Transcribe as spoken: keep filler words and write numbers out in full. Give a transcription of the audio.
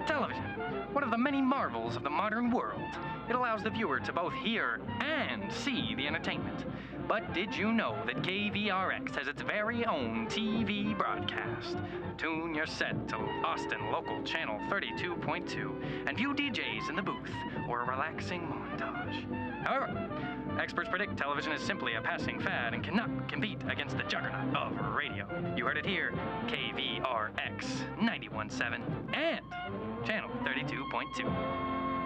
Television, one of the many marvels of the modern world. It allows the viewer to both hear and see the entertainment. But did you know that K V R X has its very own T V broadcast? Tune your set to Austin Local Channel thirty-two point two and view D Js in the booth or a relaxing montage. However, experts predict television is simply a passing fad and cannot compete against the juggernaut of radio. You heard it here, K V R X ninety-one point seven and Channel thirty-two point two.